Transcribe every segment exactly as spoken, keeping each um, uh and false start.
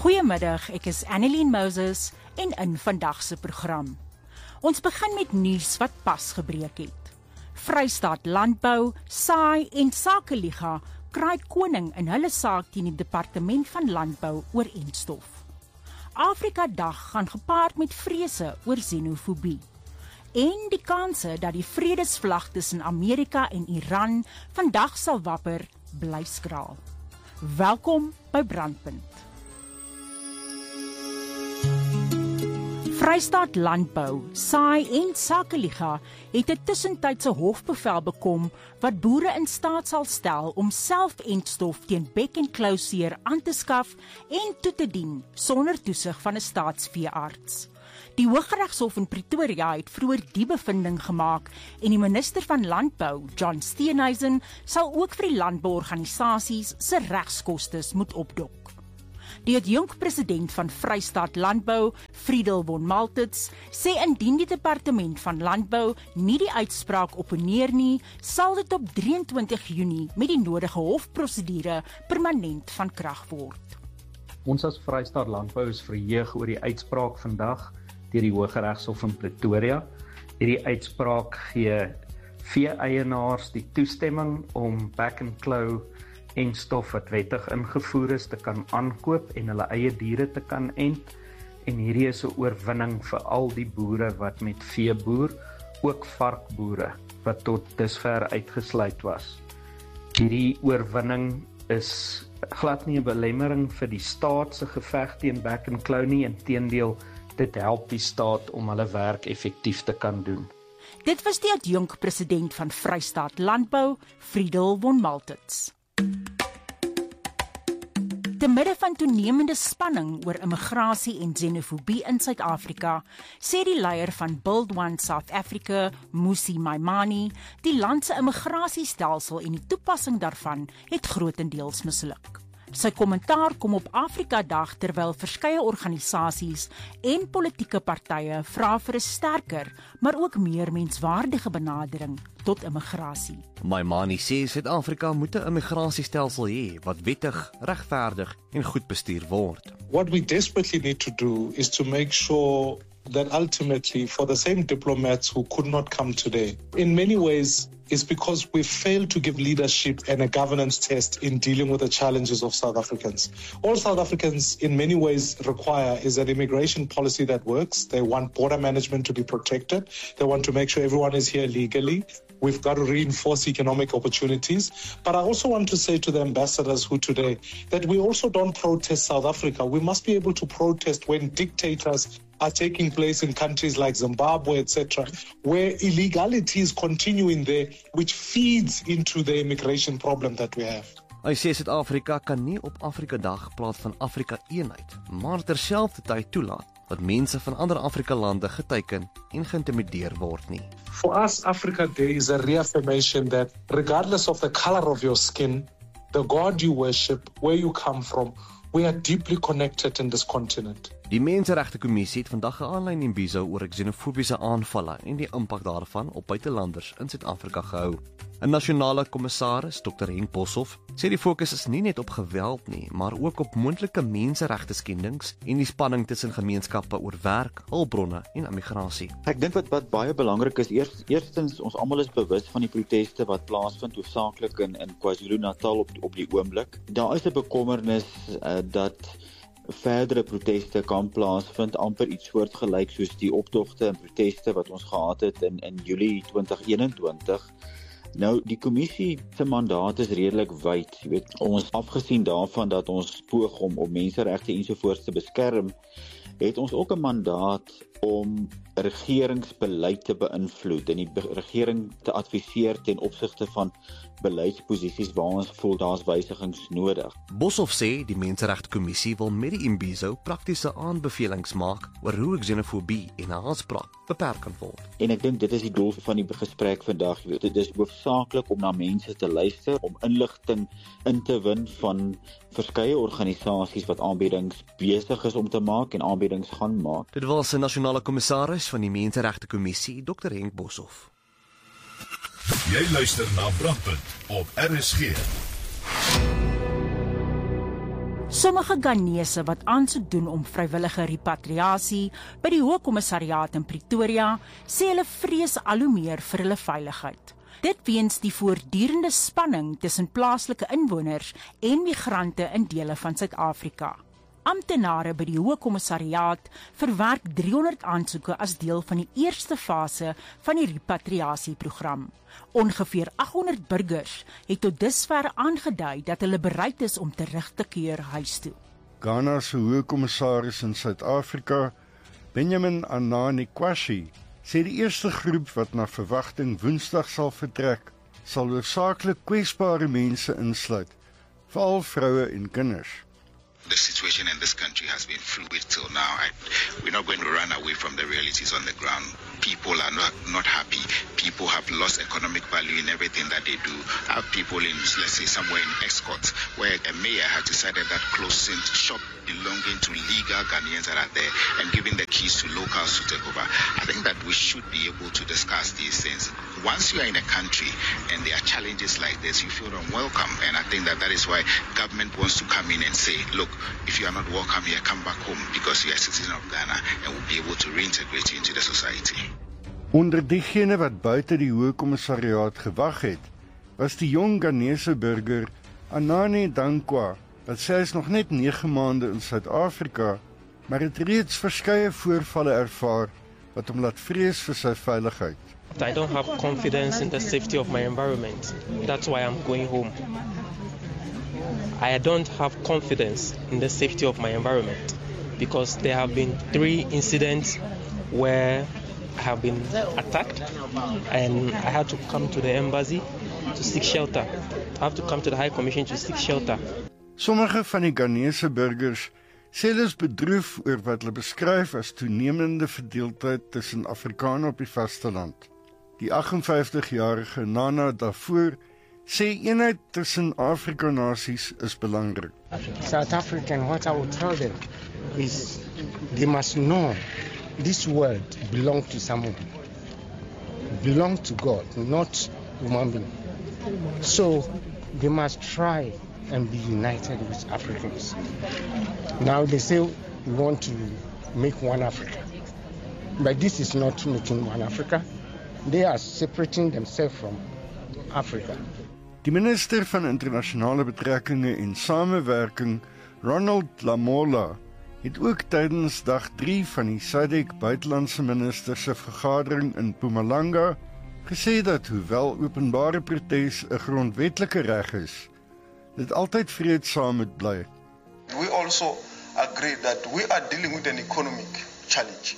Goeiemiddag, ek is Annelien Moses en in vandag se program. Ons begin met nuus wat pas gebreek het. Vrystaat Landbou, Saai en Sakeliga kraai koning in hulle saak teen die Departement van Landbou oor entstof. Afrika Dag gaan gepaard met vrese oor xenofobie. En die kanse dat die vredesvlag tussen Amerika en Iran vandag sal wapper, bly skraal. Welkom by Brandpunt. Vrystaat Landbou, Saai en Sakeliga het 'n tussentydse hofbevel bekom wat boere in staat sal stel om self entstof teen bek- en klauseer aan te skaf en toe te dien sonder toesig van 'n staatsveearts. Die Hooggeregshof in Pretoria het vroeër die bevinding gemaak en die minister van Landbou, John Steenhuisen, sal ook vir die landbouorganisasies se regskostes moet opdok. Die adjunkpresident van Vrystaat Landbou, Friedel von Maltitz, sê indien die departement van Landbou nie die uitspraak opponeer nie, sal dit op drieëntwintig Junie met die nodige hofprosedure permanent van krag word. Ons as Vrystaat Landbou is verheug oor die uitspraak vandag deur die Hooggeregshof in Pretoria. Hierdie uitspraak gee vee-eienaars die toestemming om back and claw entstof wat wettig ingevoer is te kan aankoop en hulle eie diere te kan ent. En hierdie is 'n oorwinning vir al die boere wat met vee boer, ook varkboere wat tot dusver uitgesluit was. Hierdie oorwinning is glad nie 'n belemmering vir die staat se geveg teen back and claw nie, inteendeel dit help die staat om hulle werk effektief te kan doen. Dit was die adjunkpresident van Vrystaat Landbou, Friedel von Maltitz. Te midde van toenemende spanning oor immigrasie en xenofobie in Suid-Afrika, sê die leier van Build One South Africa, Mmusi Maimane, die land se immigrasiestelsel en die toepassing daarvan het grotendeels misluk. Sy kommentaar kom op Afrika Dag terwyl verskeie organisasies en politieke partye vra vir 'n sterker, maar ook meer menswaardige benadering tot immigrasie. Maimane sê Suid-Afrika moet 'n immigrasiestelsel hê wat wettig, regverdig en goed bestuur word. What we desperately need to do is to make sure that ultimately for the same diplomats who could not come today, in many ways is because we failed to give leadership and a governance test in dealing with the challenges of South Africans. All South Africans in many ways require is an immigration policy that works. They want border management to be protected. They want to make sure everyone is here legally. We've got to reinforce economic opportunities. But I also want to say to the ambassadors who today, that we also don't protest South Africa. We must be able to protest when dictators are taking place in countries like Zimbabwe, et cetera, where illegality is continuing there, which feeds into the immigration problem that we have. Hy sê Suid-Afrika kan nie op Afrika Dag praat van Afrika eenheid, maar terselfdertyd toelaat dat mense van ander Afrika lande geteiken en geïntimideer word nie. For us, Africa Day is a reaffirmation that regardless of the color of your skin, the God you worship, where you come from, we are deeply connected in this continent. Die Menseregtekommissie het vandag 'n aanlyn imbizo oor xenofobiese aanvalle en die impak daarvan op buitelanders in Suid-Afrika gehou. 'n Nasionale kommissaris, dokter Henk Boshoff, sê die fokus is nie net op geweld nie, maar ook op moontlike menseregte skendings en die spanning tussen gemeenskappe oor werk, hulpbronne en immigrasie. Ek dink wat wat baie belangrik is, eers, eerstens ons almal is bewus van die proteste wat plaasvind hoofsaaklik in in KwaZulu-Natal op op die oomblik. Daar is 'n bekommernis uh, dat verdere proteste kan plaasvind, amper iets soortgelyk soos die optogte en proteste wat ons gehad het in in Julie twintig eenentwintig. Nou, die kommissie se mandaat is redelik wyd, jy weet, ons afgesien daarvan dat ons poog om om menseregte ensovoorts te beskerm, het ons ook 'n mandaat om regeringsbeleid te beïnvloed en die regering te adviseer ten opsigte van beleidsposisies waar ons voel daar's wysigings nodig. Boshoff sê die Menseregtekommissie wil met die imbizo praktiese aanbevelings maak oor hoe xenofobie en haatspraak beperk kan word. En ek dink dit is die doel van die gesprek vandag. Dit is hoofsaaklik om na mense te luister, om inligting in te win van verskeie organisasies wat aanbiedings besig is om te maak en aanbiedings gaan maak. Dit was 'n nasionale kommissaris van die Menseregtekommissie, dokter Henk Boshoff. Jy luister na Brandpunt op R S G. Sommige Ghanese wat aansoek doen om vrywillige repatriasie by die Hoë Kommissariaat in Pretoria, sê hulle vrees al hoe meer vir hulle veiligheid. Dit weens die voortdurende spanning tussen plaaslike inwoners en migrante in dele van Suid-Afrika. Amptenare by die Hoë Kommissariaat verwerk driehonderd aansoeke as deel van die eerste fase van die repatriasieprogram. Ongeveer agthonderd burgers het tot dusver aangedui dat hulle bereid is om terug te keer huis toe. Ghana se Hoë Kommissaris in Suid-Afrika, Benjamin Anani Kwashi, sê die eerste groep wat na verwagting Woensdag sal vertrek, sal hoofsaaklik kwesbare mense insluit, veral vroue en kinders. The situation in this country has been fluid till now. I, we're not going to run away from the realities on the ground. People are not, not happy. People have lost economic value in everything that they do. I have people in, let's say, somewhere in Escort, where a mayor has decided that closing shop belonging to legal Ghanaians that are there and giving the keys to locals to take over. I think that we should be able to discuss these things. Once you are in a country and there are challenges like this, you feel unwelcome. And I think that that is why government wants to come in and say, look, if you are not welcome here, come back home because you are a citizen of Ghana and will be able to reintegrate you into the society. Onder diegene wat buite die Hoë Kommissariaat gewag het, was die jong Ghanese burger Anani Dankwa, wat sê hy is nog net nege maande in Suid-Afrika, maar het reeds verskeie voorvalle ervaar wat hom laat vrees vir sy veiligheid. I don't have confidence in the safety of my environment. That's why I'm going home. I don't have confidence in the safety of my environment because there have been three incidents where I have been attacked and I had to come to the embassy to seek shelter. I have to come to the High Commission to seek shelter. Sommige van die Ghanese burgers sê hulle is bedroef oor wat hulle beskryf as toenemende verdeeldheid tussen Afrikane op die vasteland. Die agt-en-vyftig-jarige Nana Dafoe sê eenheid tussen Afrikanasies is belangrik. South African, what I would tell them is they must know this world belongs to someone. Belongs to God, not human being. So they must try and be united with Africans. Now they say we want to make one Africa. But this is not making one Africa. They are separating themselves from Africa. Die minister van internasionale betrekkinge en samewerking, Ronald Lamola, het ook tydens dag drie van die SADC buitelandse ministers se vergadering in Mpumalanga gesê dat hoewel openbare protes 'n grondwetlike reg is, dit altyd vreedsaam moet bly. We also agree that we are dealing with an economic challenge.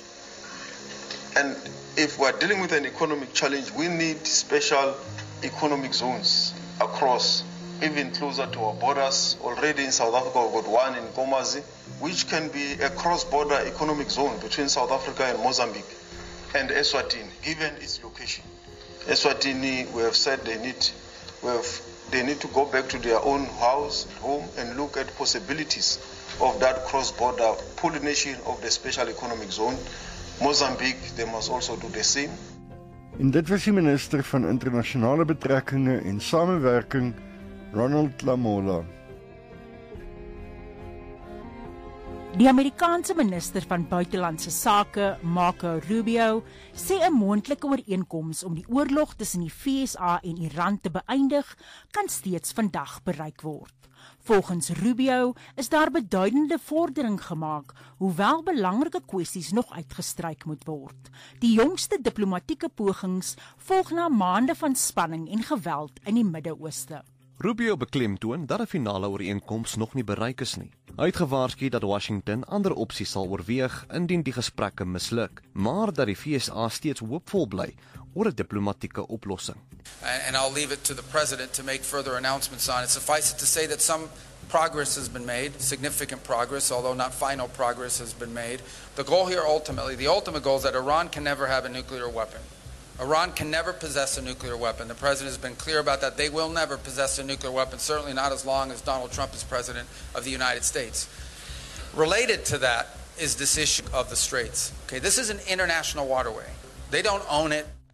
And if we are dealing with an economic challenge, we need special economic zones across, even closer to our borders. Already in South Africa, we've got one in Komazi, which can be a cross-border economic zone between South Africa and Mozambique and Eswatini, given its location. Eswatini, we have said they need, we have, they need to go back to their own house, home, and look at possibilities of that cross-border pollination of the special economic zone. Mozambique, they must also do the same. En dit was die minister van internasionale betrekkinge en samewerking, Ronald Lamola. Die Amerikaanse minister van buitelandse sake, Marco Rubio, sê 'n moontlike ooreenkoms om die oorlog tussen die V S A en Iran te beëindig, kan steeds vandag bereik word. Volgens Rubio is daar beduidende vordering gemaak, hoewel belangrike kwessies nog uitgestryk moet word. Die jongste diplomatieke pogings volg na maande van spanning en geweld in die Midde-Ooste. Rubio beklemtoon dat 'n finale ooreenkoms nog nie bereik is nie. Hy het gewaarsku dat Washington ander opsies sal oorweeg indien die gesprekke misluk, maar dat die V S A steeds hoopvol bly oor 'n diplomatieke oplossing. And I'll leave it to the president to make further announcements on it. Suffice it to say that some progress has been made, significant progress, although not final progress has been made. The goal here ultimately, the ultimate goal is that Iran can never have a nuclear weapon. Iran can never possess a nuclear weapon. The president has been clear about that. They will never possess a nuclear weapon, certainly not as long as Donald Trump is president of the United States. Related to that is this issue of the Straits. Okay, this is an international waterway. They don't own it.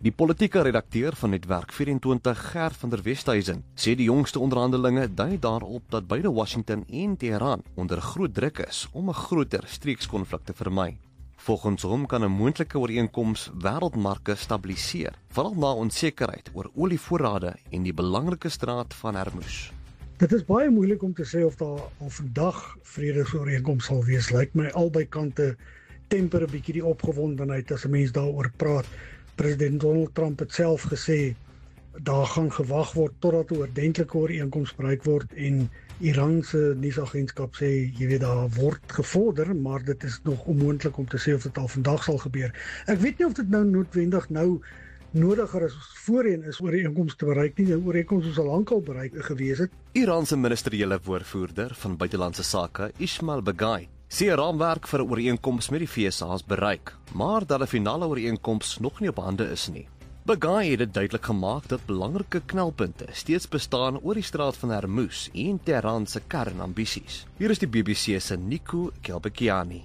Die politieke redakteur van Netwerk vyf en twintig, Gert van der Westhuizen, sê die jongste onderhandelinge dui daarop dat beide Washington en Teheran onder groot druk is om 'n groter streekskonflik te vermy. Volgens hom kan 'n moontlike ooreenkoms wêreldmarke stabiliseer, veral na onsekerheid oor olievoorrade en die belangrike straat van Hormuz. Dit is baie moeilik om te sê of daar al vandag vredesooreenkoms sal wees. Lyk my albei kante temper 'n bietjie die opgewondenheid as 'n mens daaroor praat. President Donald Trump het self gesê daar gaan gewag word totdat 'n ordentlike ooreenkoms bereik word en Iran se nuusagentskap sê jy weet daar word gevorder, maar dit is nog onmoontlik om te sê of dit al vandag sal gebeur. Ek weet nie of dit nou noodwendig nou nodiger is voorheen is ooreenkomste te bereik nie. Die ooreenkomste is al lankal bereik gewees het. Iran se ministeriële woordvoerder van buitelandse sake, Ismail Baghai, sê 'n raamwerk vir 'n ooreenkoms met die V S A is bereik, maar dat 'n finale ooreenkoms nog nie op hande is nie. Baghai het dit duidelik gemaak dat belangrike knelpunte steeds bestaan oor die straat van Hormuz en Teheran se kernambisies. Hier is die B B C se Nico Kelbekiani.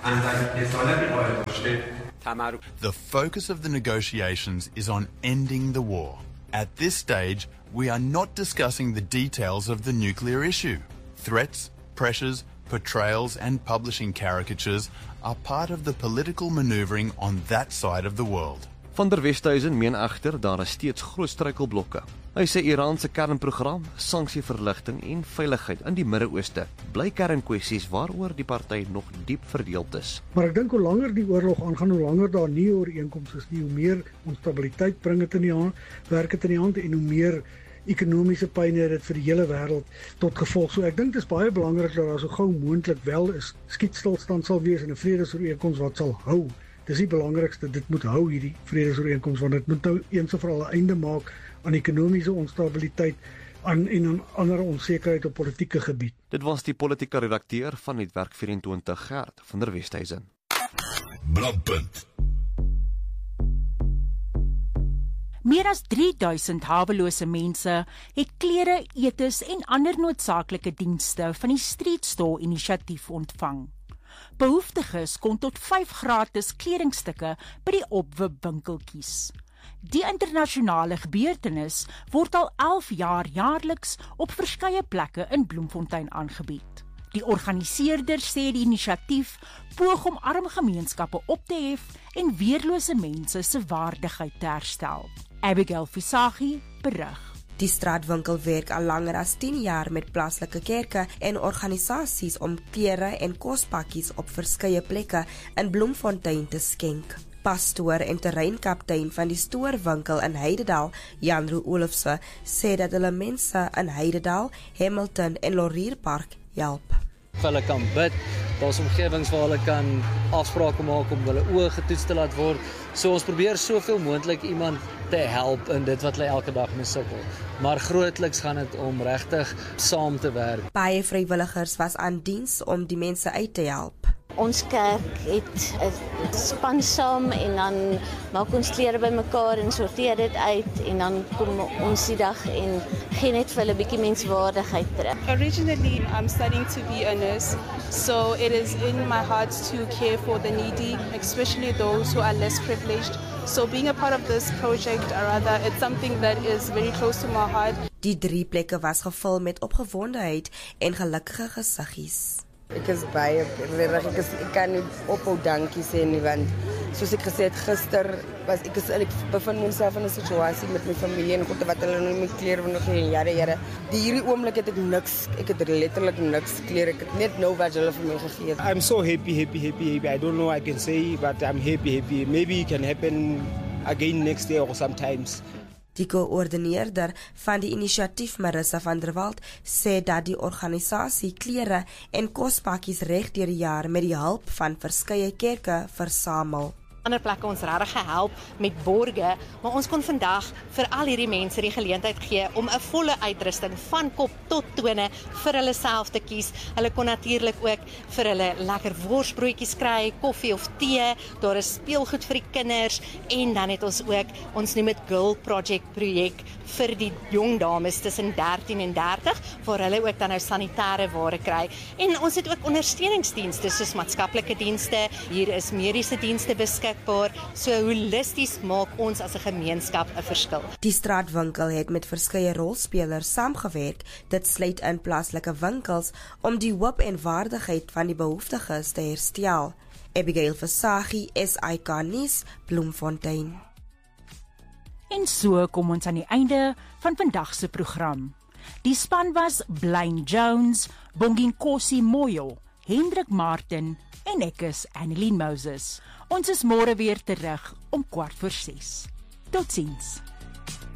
The focus of the negotiations is on ending the war. At this stage, we are not discussing the details of the nuclear issue. Threats, pressures, portrayals and publishing caricatures are part of the political manoeuvring on that side of the world. Van der Westhuizen meen egter daar is steeds groot struikelblokke. Hy sê Iran se kernprogram, sanksieverligting en veiligheid in die Midde-Ooste bly kernkwessies waaroor die party nog diep verdeeld is. Maar ek dink hoe langer die oorlog aangaan, hoe langer daar nie ooreenkomste is nie, hoe meer onstabiliteit bring dit in die hand, werk dit in die hand en hoe meer ekonomiese pyn het dit vir die hele wêreld tot gevolg. So ek dink dit is baie belangrik dat daar so gou moontlik wel 'n skietstilstand sal wees en 'n vredesooreenkoms wat sal hou. Dis die belangrikste, dit moet hou hierdie vredesooreenkoms want dit moet nou eens en vir al 'n einde maak aan ekonomiese onstabiliteit aan en aan ander onsekerheid op politieke gebied. Dit was die politieke redakteur van Netwerk vyf en twintig, Gert van der Westhuizen. Brandpunt. Meer as drie duisend hawelose mense het klere, etes en ander noodsaaklike dienste van die Street Store inisiatief ontvang. Behoeftiges kon tot vyf gratis kledingstukke by die opwipwinkel kies. Die internasionale gebeurtenis word al elf jaar jaarliks op verskeie plekke in Bloemfontein aangebied. Die organiseerders sê die inisiatief poog om arm gemeenskappe op te hef en weerlose mense se waardigheid te herstel. Abigail Visagie berig. Die straatwinkel werk al langer as tien jaar met plaaslike kerke en organisasies om klere en kospakkies op verskeie plekke in Bloemfontein te skenk. Pastoor en terreinkaptein van die stoorwinkel in Heidedal, Jan-Ro Olofse, sê dat hulle mense in Heidedal, Hamilton en Laurierpark help. Vir hulle kan bid, daar's omgewings waar hulle kan afsprake maak om hulle oë getoets te laat word. So ons probeer soveel moontlik iemand te help in dit wat hulle elke dag mee sukkel. Maar grootliks gaan dit om regtig saam te werk. Baie vrywilligers was aan diens om die mense uit te help. Ons kerk het 'n span saam en dan maak ons klere bymekaar en sorteer dit uit en dan kom ons die dag en gee net vir hulle 'n bietjie menswaardigheid terug. Originally, I'm studying to be a nurse, so it is in my heart to care for the needy, especially those who are less privileged. So being a part of this project, or rather, it's something that is very close to my heart. Die drie plekke was gevul met opgewondenheid en gelukkige gesiggies. Ek is baie reg, ek, is, ek kan nie ophou dankie sê nie, want soos ek gesê het gister, was ek, is, ek bevind myself in 'n situasie met my familie en goed wat hulle nou nie my klere van nog geen jare, jare. Die hierdie oomblik het ek niks, ek het letterlik niks klere, ek het net nou wat hulle vir my gegee het. I'm so happy, happy, happy, happy. I don't know what I can say, but I'm happy, happy. Maybe it can happen again next year or sometimes. Die koördineerder van die inisiatief, Marissa van der Walt, sê dat die organisasie klere en kospakkies reg deur die jaar met die hulp van verskeie kerke versamel. Ander plekke ons regtig gehelp met borge, maar ons kon vandag vir al hierdie mense die geleentheid gee om 'n volle uitrusting van kop tot tone vir hulle self te kies. Hulle kon natuurlik ook vir hulle lekker worsbroodjies kry, koffie of tee, daar is speelgoed vir die kinders en dan het ons ook, ons noem dit Girl Project projek vir die jong dames tussen dertien en dertig, waar hulle ook dan nou sanitêre ware kry. En ons het ook ondersteuningsdienste soos maatskaplike dienste, hier is mediese dienste beskik beskikbaar. So holisties maak ons as 'n gemeenskap 'n verskil. Die straatwinkel het met verskeie rolspelers saamgewerk. Dit sluit in plaaslike winkels om die hoop en waardigheid van die behoeftiges te herstel. Abigail Versaghi, S I K nuus, Bloemfontein. En so kom ons aan die einde van vandag se program. Die span was Blaine Jones, Bonginkosi Moyo, Hendrik Martin en ek is Annelien Moses. Ons is môre weer terug om kwart voor ses. Totsiens.